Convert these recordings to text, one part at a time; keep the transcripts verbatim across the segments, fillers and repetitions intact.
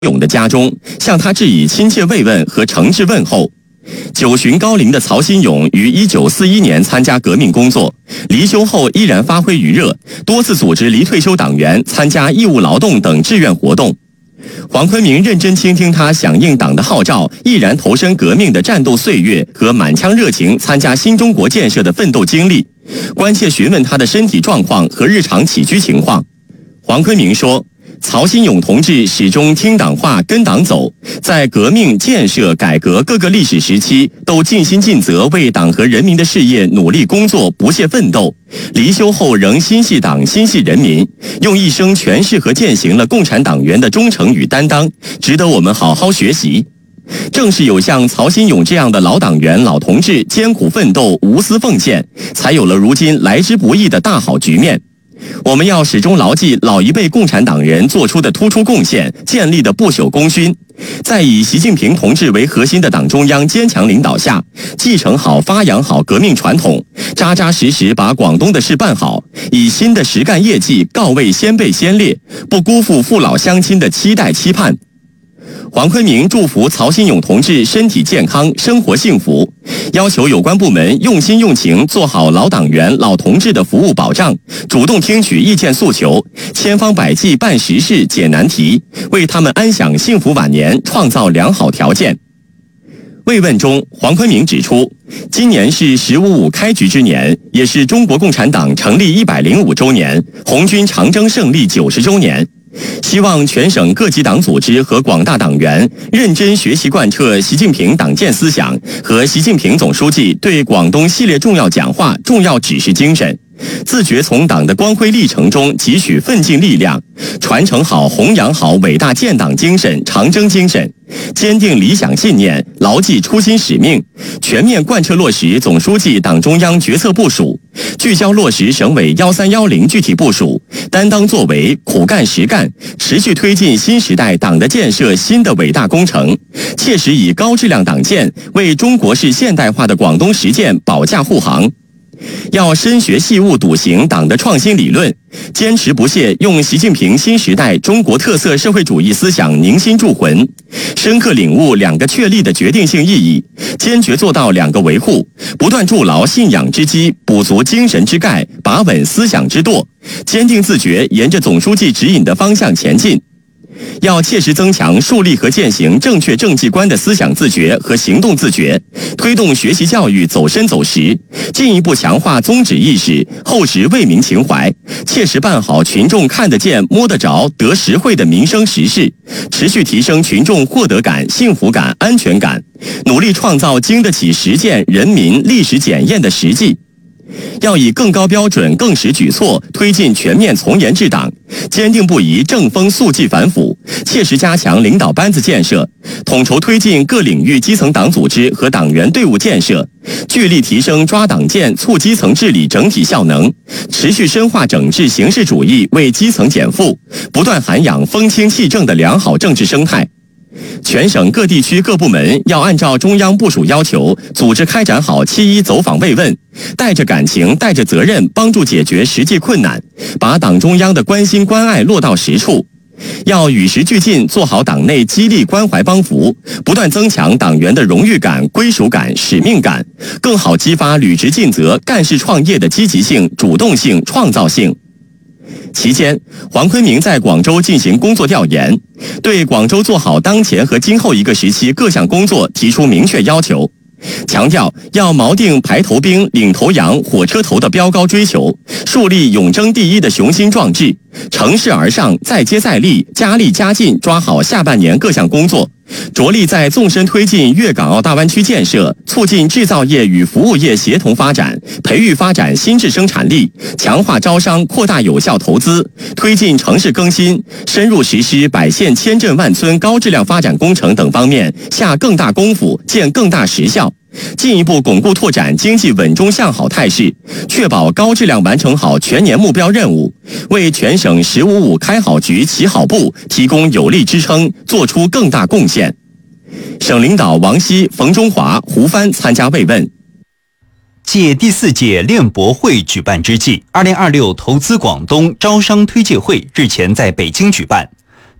勇的家中，向他致以亲切慰问和诚挚问候。九旬高龄的曹新勇于一九四一年参加革命工作，离休后依然发挥余热，多次组织离退休党员参加义务劳动等志愿活动。黄坤明认真倾听他响应党的号召，毅然投身革命的战斗岁月和满腔热情参加新中国建设的奋斗经历，关切询问他的身体状况和日常起居情况。黄坤明说，曹新勇同志始终听党话跟党走，在革命建设改革各个历史时期都尽心尽责为党和人民的事业努力工作，不懈奋斗，离休后仍心系党心系人民，用一生诠释和践行了共产党员的忠诚与担当，值得我们好好学习。正是有像曹新勇这样的老党员老同志艰苦奋斗无私奉献，才有了如今来之不易的大好局面。我们要始终牢记老一辈共产党人做出的突出贡献，建立的不朽功勋，在以习近平同志为核心的党中央坚强领导下，继承好发扬好革命传统，扎扎实实把广东的事办好，以新的实干业绩告慰先辈先烈，不辜负父老乡亲的期待期盼。黄坤明祝福曹新勇同志身体健康，生活幸福，要求有关部门用心用情做好老党员老同志的服务保障，主动听取意见诉求，千方百计办实事解难题，为他们安享幸福晚年创造良好条件。慰问中，黄坤明指出，今年是十五五开局之年，也是中国共产党成立一百零五周年，红军长征胜利九十周年。希望全省各级党组织和广大党员认真学习贯彻习近平党建思想和习近平总书记对广东系列重要讲话、重要指示精神，自觉从党的光辉历程中汲取奋进力量，传承好、弘扬好伟大建党精神、长征精神，坚定理想信念，牢记初心使命，全面贯彻落实总书记党中央决策部署，聚焦落实省委幺三幺零具体部署，担当作为，苦干实干，持续推进新时代党的建设新的伟大工程，切实以高质量党建为中国式现代化的广东实践保驾护航。要深学细悟笃行党的创新理论，坚持不懈用习近平新时代中国特色社会主义思想凝心铸魂，深刻领悟两个确立的决定性意义，坚决做到两个维护，不断筑牢信仰之基，补足精神之钙，把稳思想之舵，坚定自觉沿着总书记指引的方向前进。要切实增强树立和践行正确政绩观的思想自觉和行动自觉，推动学习教育走深走实，进一步强化宗旨意识、厚植为民情怀，切实办好群众看得见、摸得着、得实惠的民生实事，持续提升群众获得感、幸福感、安全感，努力创造经得起实践、人民历史检验的实际。要以更高标准、更实举措推进全面从严治党，坚定不移正风肃纪反腐，切实加强领导班子建设，统筹推进各领域基层党组织和党员队伍建设，聚力提升抓党建促基层治理整体效能，持续深化整治形式主义为基层减负，不断涵养风清气正的良好政治生态。全省各地区各部门要按照中央部署要求，组织开展好七一走访慰问，带着感情、带着责任，帮助解决实际困难，把党中央的关心关爱落到实处。要与时俱进，做好党内激励关怀帮扶，不断增强党员的荣誉感、归属感、使命感，更好激发履职尽责、干事创业的积极性、主动性、创造性。期间，黄坤明在广州进行工作调研，对广州做好当前和今后一个时期各项工作提出明确要求，强调要锚定排头兵、领头羊、火车头的标高追求，树立永争第一的雄心壮志，乘势而上，再接再厉，加力加劲抓好下半年各项工作，着力在纵深推进粤港澳大湾区建设，促进制造业与服务业协同发展，培育发展新质生产力，强化招商，扩大有效投资，推进城市更新，深入实施百县千镇万村高质量发展工程等方面下更大功夫，见更大实效，进一步巩固拓展经济稳中向好态势，确保高质量完成好全年目标任务，为全省十五五开好局、起好步提供有力支撑，做出更大贡献。省领导王希、冯中华、胡帆参加慰问。 借第四届链博会举办之际，二零二六投资广东招商推介会日前在北京举办。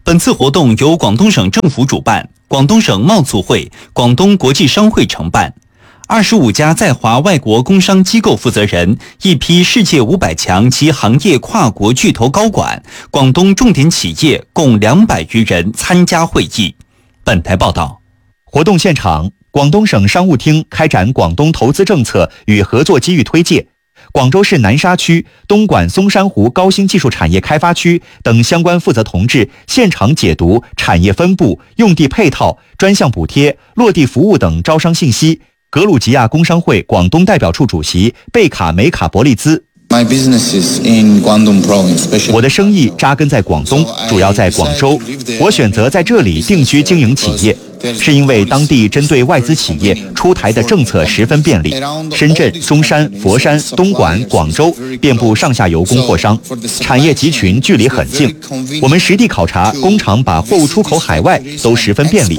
本次活动由广东省政府主办，广东省贸促会、广东国际商会承办。二十五家在华外国工商机构负责人，一批世界五百强及行业跨国巨头高管，广东重点企业共两百余人参加会议。本台报道。 活动现场，广东省商务厅开展广东投资政策与合作机遇推介，广州市南沙区、东莞松山湖高新技术产业开发区等相关负责同志现场解读产业分布、用地配套、专项补贴、落地服务等招商信息。格鲁吉亚工商会广东代表处主席贝卡梅卡伯利兹。我的生意扎根在广东，主要在广州。我选择在这里定居经营企业，是因为当地针对外资企业出台的政策十分便利。深圳、中山、佛山、东莞、广州遍布上下游供货商，产业集群距离很近。我们实地考察，工厂把货物出口海外都十分便利。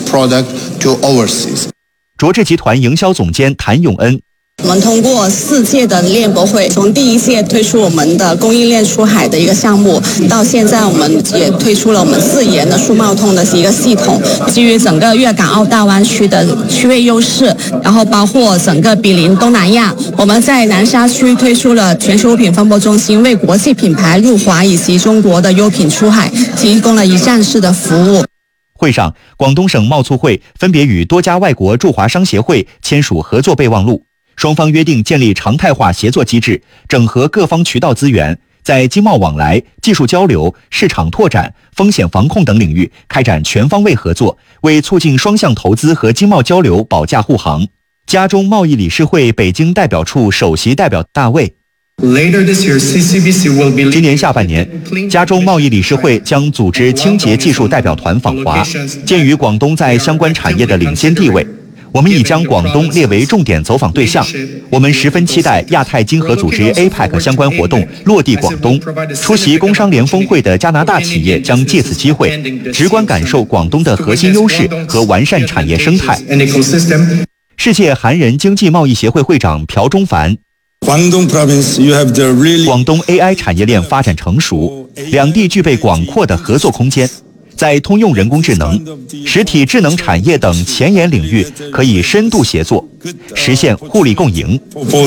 卓智集团营销总监谭永恩。 我们通过四届的链博会，从第一届推出我们的供应链出海的一个项目，到现在我们也推出了我们自研的数贸通的一个系统，基于整个粤港澳大湾区的区位优势，然后包括整个毗邻东南亚，我们在南沙区推出了全球物品分拨中心，为国际品牌入华以及中国的优品出海提供了一站式的服务。 会上，广东省贸促会分别与多家外国驻华商协会签署合作备忘录，双方约定建立常态化协作机制，整合各方渠道资源，在经贸往来、技术交流、市场拓展、风险防控等领域开展全方位合作，为促进双向投资和经贸交流保驾护航。加中贸易理事会北京代表处首席代表大卫。今年下半年，加州贸易理事会将组织清洁技术代表团访华。鉴于广东在相关产业的领先地位，我们已将广东列为重点走访对象。我们十分期待亚太经合组织 A P E C 相关活动落地广东。出席工商联峰会的加拿大企业将借此机会直观感受广东的核心优势和完善产业生态。世界韩人经济贸易协会会长朴中凡。广东 A I 产业链发展成熟，两地具备广阔的合作空间，在通用人工智能、实体智能产业等前沿领域可以深度协作，实现互利共赢。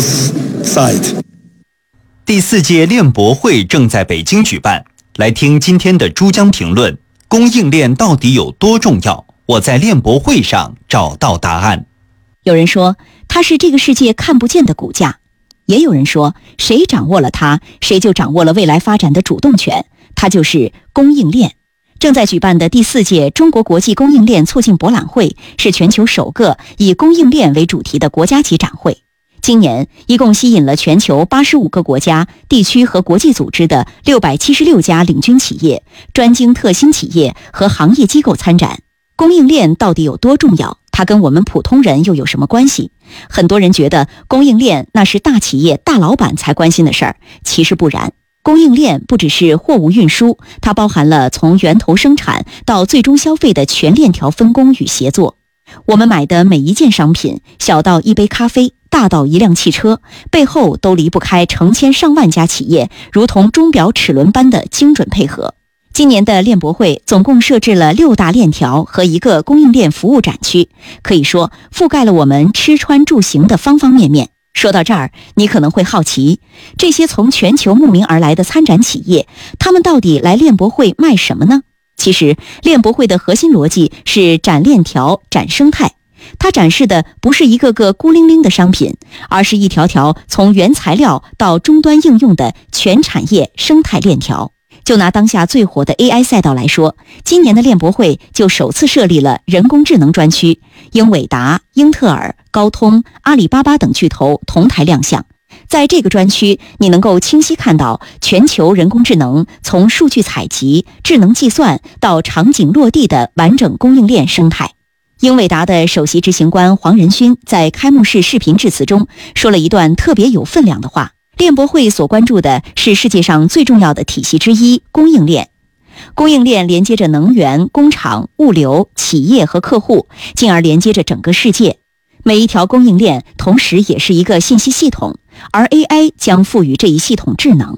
第四届链博会正在北京举办，来听今天的珠江评论：供应链到底有多重要？我在链博会上找到答案。 有人说，它是这个世界看不见的骨架。也有人说，谁掌握了它，谁就掌握了未来发展的主动权，它就是供应链。正在举办的第四届中国国际供应链促进博览会是全球首个以供应链为主题的国家级展会。今年一共吸引了全球八十五个国家、地区和国际组织的六百七十六家领军企业、专精特新企业和行业机构参展。供应链到底有多重要？它跟我们普通人又有什么关系？很多人觉得供应链那是大企业大老板才关心的事儿，其实不然。供应链不只是货物运输，它包含了从源头生产到最终消费的全链条分工与协作。我们买的每一件商品，小到一杯咖啡，大到一辆汽车，背后都离不开成千上万家企业如同钟表齿轮般的精准配合。今年的链博会总共设置了六大链条和一个供应链服务展区，可以说覆盖了我们吃穿住行的方方面面。说到这儿，你可能会好奇，这些从全球慕名而来的参展企业，他们到底来链博会卖什么呢？其实，链博会的核心逻辑是展链条、展生态。它展示的不是一个个孤零零的商品，而是一条条从原材料到终端应用的全产业生态链条。就拿当下最火的 A I 赛道来说，今年的链博会就首次设立了人工智能专区，英伟达、英特尔、高通、阿里巴巴等巨头同台亮相。在这个专区，你能够清晰看到全球人工智能从数据采集、智能计算到场景落地的完整供应链生态。英伟达的首席执行官黄仁勋在开幕式视频致辞中说了一段特别有分量的话。链博会所关注的是世界上最重要的体系之一——供应链。供应链连接着能源、工厂、物流、企业和客户，进而连接着整个世界。每一条供应链同时也是一个信息系统，而 A I 将赋予这一系统智能。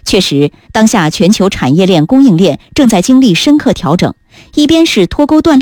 确实，当下全球产业链供应链正在经历深刻调整，一边是脱钩断裂